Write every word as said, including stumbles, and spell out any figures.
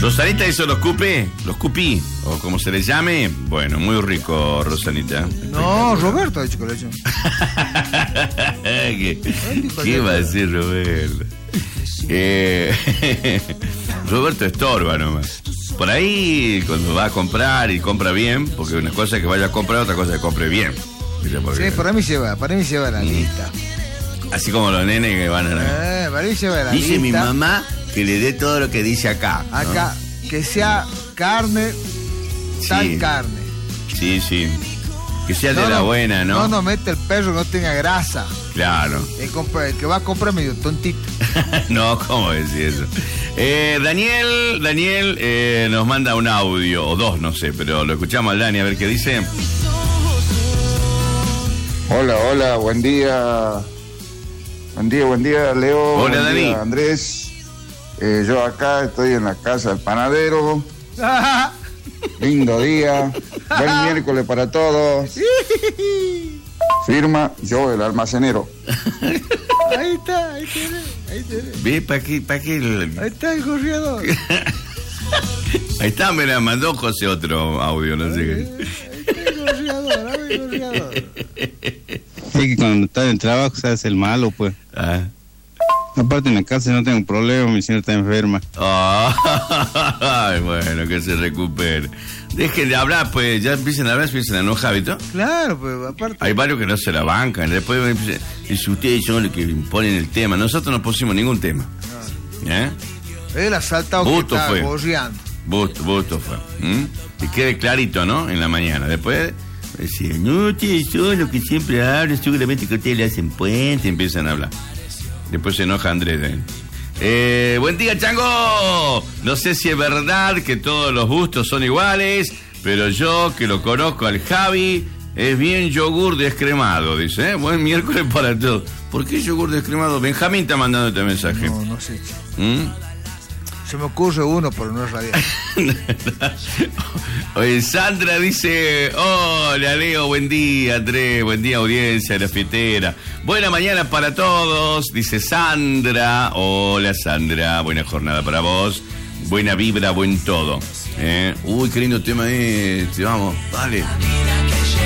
Rosanita hizo los cupi, los cupi, o como se les llame. Bueno, muy rico, Rosanita. No, Roberto ha dicho que lo ha hecho. ¿Qué, ¿Qué va a decir Roberto? Eh, Roberto estorba nomás. Por ahí, cuando va a comprar y compra bien, porque una cosa es que vaya a comprar, otra cosa es que compre bien. Porque... Sí, para mí lleva, para mí lleva la mm. lista. Así como los nenes que van a la... Eh, para mí lleva la dice lista. Mi mamá que le dé todo lo que dice acá, ¿no? Acá, que sea carne, tal sí. carne. Sí, sí. Que sea no, de la no, buena, ¿no? No, no mete el perro que no tenga grasa. Claro. El, compra, el que va a comprar medio tontito. No, ¿cómo decir eso? Eh, Daniel, Daniel eh, nos manda un audio, o dos, no sé, pero lo escuchamos al Dani a ver qué dice. Hola, hola, buen día. Buen día, buen día, Leo. Hola, buen Dani. Día, Andrés. Eh, yo acá estoy en la casa del panadero. Lindo día. Buen miércoles para todos. Firma yo, el almacenero. Ahí está, ahí tiene, ahí tiene. Ve, ¿para qué? ¿Para qué? El... Ahí está el corredor. Ahí está, me la mandó José otro audio, no sé qué. Ahí está el corredor, ahí el corredor. Sí, que cuando estás en el trabajo se hace el malo, pues. Ah. Aparte en la casa no tengo problema, mi señora está enferma. Oh, ay, bueno, que se recupere. Dejen de hablar, pues, ya empiezan a hablar, empiezan a enojar, ¿viste? Claro, pues, aparte. Hay varios que no se la bancan, después si ustedes son los que imponen el tema, nosotros no pusimos ningún tema. No. ¿Eh? Él ha saltado Busto que está fue. gorreando. Busto, Busto fue. ¿Mm? Que quede clarito, ¿no? En la mañana. Después, decir, no, ustedes son los que siempre hablan, seguramente que ustedes le hacen puente, empiezan a hablar. Después se enoja Andrés. ¿eh? Eh, buen día, Chango. No sé si es verdad que todos los gustos son iguales, pero yo que lo conozco al Javi, es bien yogur descremado, dice. ¿eh? Buen miércoles para todos. ¿Por qué yogur descremado? Benjamín está mandando este mensaje. No, no sé. ¿Mm? Se me ocurre uno, pero no es radial. Oye, Sandra dice, hola Leo, buen día Andrés, buen día audiencia de la fiestera. Buena mañana para todos, dice Sandra. Hola Sandra, buena jornada para vos. Buena vibra, buen todo. ¿Eh? Uy, qué lindo tema este, vamos, dale.